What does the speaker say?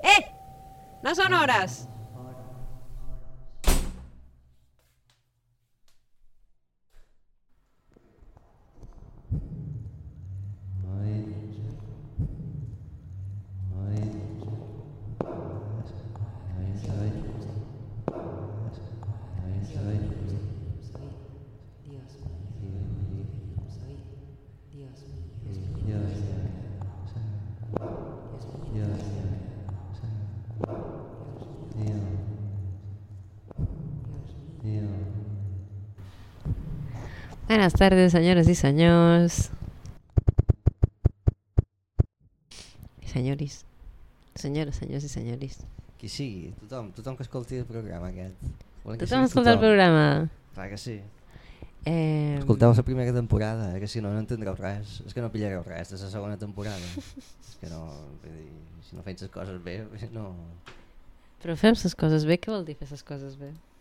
No són hores! Buenas tardes, senyores i senyors. Senyoris. Senyores, senyors i senyoris. Qui sigui, tothom que escolti el programa aquest. Tothom escolta el programa? Clar que sí. Escolteu la primera temporada, que si no, no entendreu res. És que no pillareu res de la segona temporada. És que no, si no feim les coses bé, no... Però fem les coses bé, què vol dir fer les coses bé?